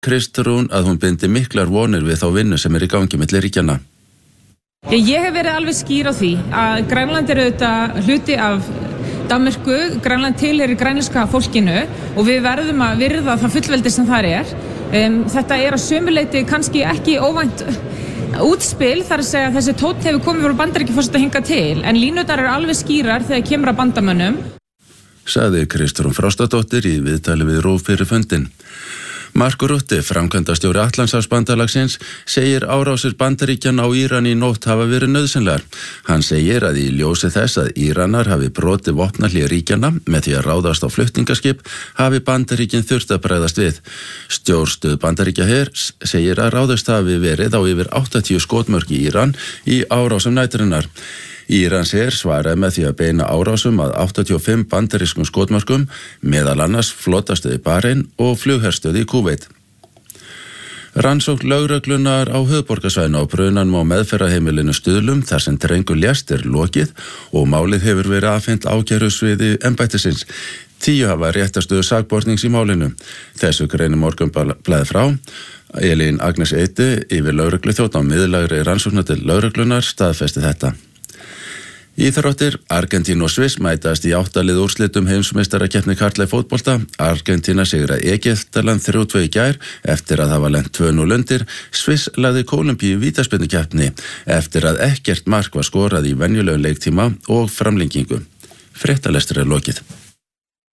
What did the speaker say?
Kristrún að hún bindi miklar vonir við þá vinnu sem í gangi milli ríkjanna. Ég hef verið alveg skýr á því að Grænland auðvitað hluti af Danmörku, Grænland tilheyrir grænlenska fólkinu og við verðum að virða það fullveldi sem þar er. Þetta að sumu leyti kannski ekki óvænt útspil, þar að segja að þessi tónn hefur komið frá Bandaríkjaforseta hingað til, en línurnar eru alveg skýrar þegar kemur að bandamönnum. Sagði Kristrún Frostadóttir í viðtali við RÚV fyrir fundinn. Mark Rutte, framkvæmdastjóri Atlantshafsbandalagsins, segir árásir Bandaríkjanna á Íran í nótt hafa verið nauðsynlegar. Hann segir að í ljósi þess að Íranar hafi brotið vopnahlé ríkjanna með því að ráðast á flutningaskip hafi Bandaríkin þurft að bregðast við. Stjórnstöð Bandaríkjahers segir að ráðast hafi verið á yfir 80 skotmörk í Íran í árásum næturinnar. Írans her svaraði með því að beina árásum að 85 bandarískum skotmörkum, meðal annars flotastöð í Bahrein og flugherstöð í Kúveit. Rannsókn lögreglunar á höfuðborgarsvæðinu á brunanum á meðferðarheimilinu Stuðlum þar sem drengur lést lokið og málið hefur verið afhent ákærusviði embættisins. 10 hafa réttarstöðu sakbornings í málinu. Þessu greinir Morgunblaðið frá. Elín Agnes Eiti yfir lögregluþjónn á miðlægri rannsóknardeild lögreglunar staðfesti þetta. Íþróttir, Argentína og Sviss mætast í 8 lið úrslitum heimsmeistarakeppni karla í fótbolta. Argentína sigraði Egyptaland 3-2 í gær eftir að hafa lent 2-0 undir. Sviss lagði Kólumbíu í vítaspyrnukeppni eftir að ekkert mark var skorað í venjulegum leiktíma og framlengingu. Fréttalestur lokið.